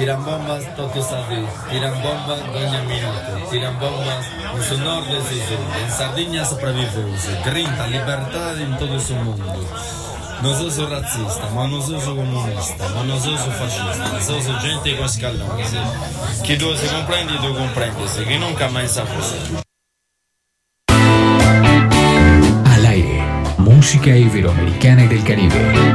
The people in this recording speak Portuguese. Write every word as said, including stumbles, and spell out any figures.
tiran bombas todo está bien, tiran bombas doña minuto, tiran bombas en su norte e sul, en Sardegna sopravvivose, grinta, libertà in tutto il mondo. Non so se razzista, ma non so se comunista, ma non so se fascista, non so se gente con scaloni. Chi tu si comprendi, tu comprendi, che nunca mai saprò. Al aire, música iberoamericana y del Caribe.